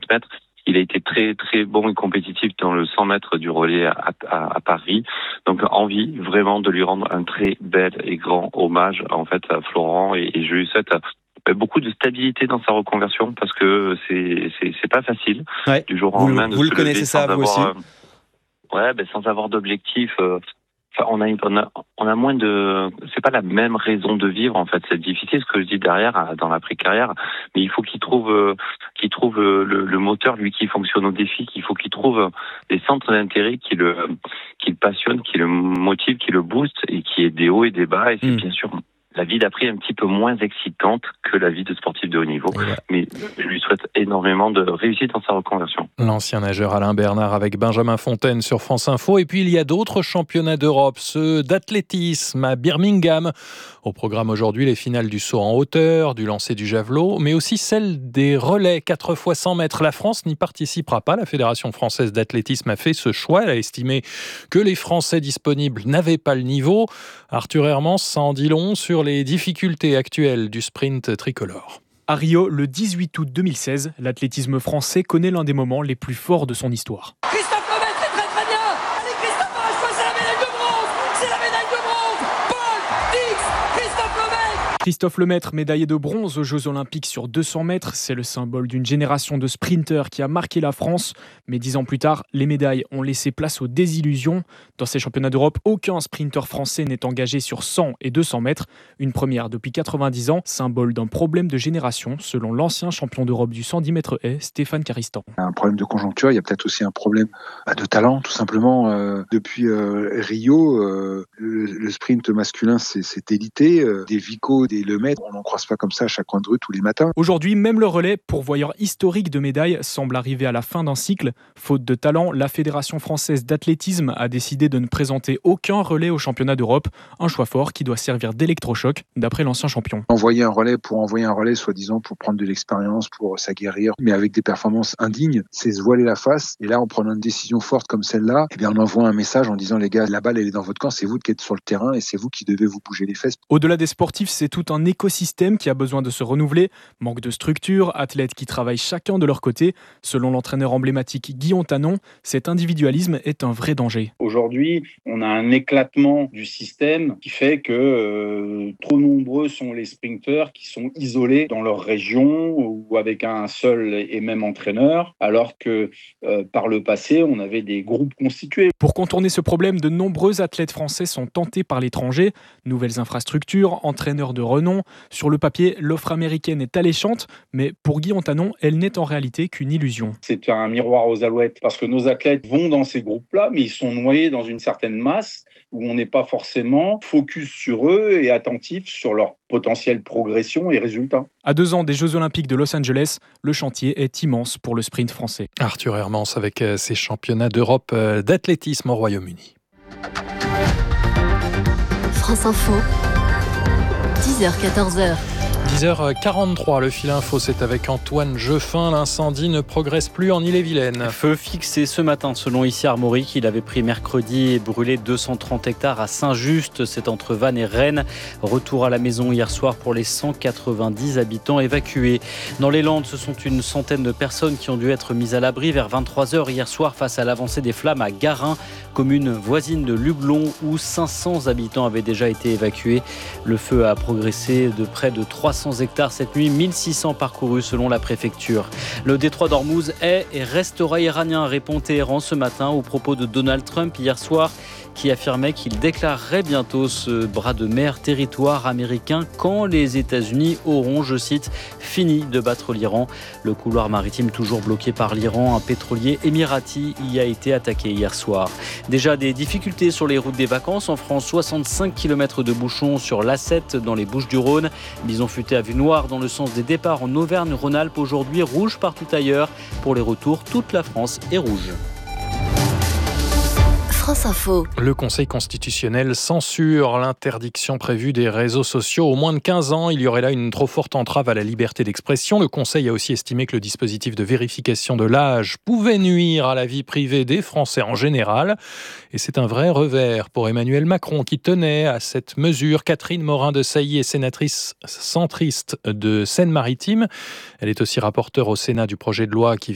mètres. Il a été très très bon et compétitif dans le 100 mètres du relais à Paris. Donc envie vraiment de lui rendre un très bel et grand hommage en fait à Florent et je lui souhaite beaucoup de stabilité dans sa reconversion parce que c'est pas facile du jour au lendemain. Vous le connaissez ça vous aussi? Sans avoir d'objectif. On a moins de. C'est pas la même raison de vivre en fait. C'est difficile ce que je dis derrière dans l'après-carrière, mais il faut qu'il trouve le moteur lui qui fonctionne au défi. Qu'il faut qu'il trouve des centres d'intérêt qui le passionnent, qui le motivent, qui le boostent et qui est des hauts et des bas. Et c'est bien sûr la vie d'après est un petit peu moins excitante que la vie de sportif de haut niveau. Mais je lui souhaite énormément de réussite dans sa reconversion. L'ancien nageur Alain Bernard avec Benjamin Fontaine sur France Info. Et puis il y a d'autres championnats d'Europe, ceux d'athlétisme à Birmingham. Au programme aujourd'hui, les finales du saut en hauteur, du lancer du javelot, mais aussi celles des relais 4 x 100 mètres. La France n'y participera pas. La Fédération française d'athlétisme a fait ce choix. Elle a estimé que les Français disponibles n'avaient pas le niveau. Arthur Hermans, ça en dit long sur les difficultés actuelles du sprint tricolore. À Rio, le 18 août 2016, l'athlétisme français connaît l'un des moments les plus forts de son histoire. Christophe Lemaitre, c'est très très bien. Allez Christophe, c'est la médaille de bronze. C'est la médaille de bronze. Paul Dix, Christophe Lemaitre. Christophe Lemaitre, médaillé de bronze aux Jeux Olympiques sur 200 mètres, c'est le symbole d'une génération de sprinteurs qui a marqué la France. Mais 10 ans plus tard, les médailles ont laissé place aux désillusions. Dans ces championnats d'Europe, aucun sprinteur français n'est engagé sur 100 et 200 mètres. Une première depuis 90 ans, symbole d'un problème de génération, selon l'ancien champion d'Europe du 110 mètres haies, Stéphane Caristan. Un problème de conjoncture, il y a peut-être aussi un problème de talent, tout simplement. Depuis Rio, le sprint masculin s'est élité. Des Vico, des Lemaitre, on n'en croise pas comme ça à chaque coin de rue tous les matins. Aujourd'hui, même le relais, pourvoyeur historique de médailles, semble arriver à la fin d'un cycle. Faute de talent, la Fédération française d'athlétisme a décidé de ne présenter aucun relais au championnat d'Europe. Un choix fort qui doit servir d'électrochoc, d'après l'ancien champion. Envoyer un relais, soi-disant pour prendre de l'expérience, pour s'aguerrir, mais avec des performances indignes, c'est se voiler la face. Et là, en prenant une décision forte comme celle-là, on envoie un message en disant les gars, la balle elle est dans votre camp, c'est vous qui êtes sur le terrain et c'est vous qui devez vous bouger les fesses. Au-delà des sportifs, c'est tout un écosystème qui a besoin de se renouveler. Manque de structure, athlètes qui travaillent chacun de leur côté. Selon l'entraîneur emblématique Guillaume Tanon, cet individualisme est un vrai danger. Aujourd'hui, on a un éclatement du système qui fait que trop nombreux sont les sprinteurs qui sont isolés dans leur région ou avec un seul et même entraîneur, alors que par le passé, on avait des groupes constitués. Pour contourner ce problème, de nombreux athlètes français sont tentés par l'étranger. Nouvelles infrastructures, entraîneurs de renom. Sur le papier, l'offre américaine est alléchante, mais pour Guillaume Tanon, elle n'est en réalité qu'une illusion. C'est un miroir aux alouettes, parce que nos athlètes vont dans ces groupes-là, mais ils sont noyés dans une certaine masse où on n'est pas forcément focus sur eux et attentif sur leur potentielle progression et résultats. À 2 ans des Jeux Olympiques de Los Angeles, le chantier est immense pour le sprint français. Arthur Hermans avec ses championnats d'Europe d'athlétisme au Royaume-Uni. France Info, 10h-14h. 10h43, le fil info, c'est avec Antoine Jeffin. L'incendie ne progresse plus en Ille-et-Vilaine. Feu fixé ce matin selon ici Armorique. Il avait pris mercredi et brûlé 230 hectares à Saint-Just. C'est entre Vannes et Rennes. Retour à la maison hier soir pour les 190 habitants évacués. Dans les Landes, ce sont une centaine de personnes qui ont dû être mises à l'abri vers 23h hier soir face à l'avancée des flammes à Garin, commune voisine de Lublon où 500 habitants avaient déjà été évacués. Le feu a progressé de près de 300 hectares cette nuit, 1600 parcourus selon la préfecture. Le détroit d'Ormuz est et restera iranien, répond Téhéran ce matin aux propos de Donald Trump hier soir, qui affirmait qu'il déclarerait bientôt ce bras de mer territoire américain quand les États-Unis auront, je cite, fini de battre l'Iran. Le couloir maritime toujours bloqué par l'Iran, un pétrolier émirati y a été attaqué hier soir. Déjà des difficultés sur les routes des vacances en France, 65 km de bouchons sur l'A7 dans les Bouches-du-Rhône. Bison futé à vue noire dans le sens des départs en Auvergne-Rhône-Alpes, aujourd'hui rouge partout ailleurs. Pour les retours, toute la France est rouge. France Info. Le Conseil constitutionnel censure l'interdiction prévue des réseaux sociaux aux moins de 15 ans. Il y aurait là une trop forte entrave à la liberté d'expression. Le Conseil a aussi estimé que le dispositif de vérification de l'âge pouvait nuire à la vie privée des Français en général. Et c'est un vrai revers pour Emmanuel Macron qui tenait à cette mesure. Catherine Morin-Desailly est sénatrice centriste de Seine-Maritime. Elle est aussi rapporteure au Sénat du projet de loi qui